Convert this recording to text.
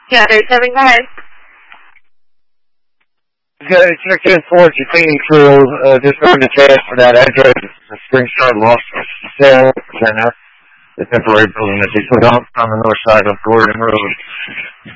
Yeah, 37, go ahead. Yeah, check in towards your cleaning crew. Just going to task for that address. The Springshard Lost Sale Center, the temporary building that they put up on the north side of Gordon Road.